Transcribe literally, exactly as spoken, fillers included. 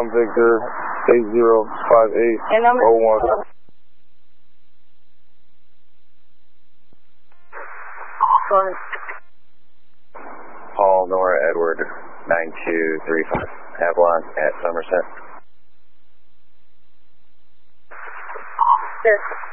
Tom Victor, eight zero five eight oh one. Paul Nora Edward, nine two three five, Avalon at Somerset. Sure.